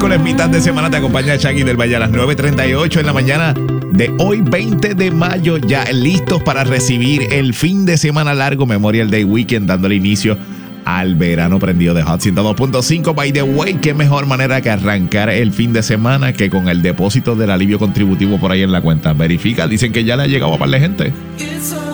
miércoles, mitad de semana, te acompaña Shaggy del Valle a las 9:38 en la mañana de hoy, 20 de mayo, ya listos para recibir el fin de semana largo Memorial Day Weekend, dándole inicio al verano prendido de Hot 102.5. By the way, qué mejor manera que arrancar el fin de semana que con el depósito del alivio contributivo por ahí en la cuenta. Verifica, dicen que ya le ha llegado a par de gente.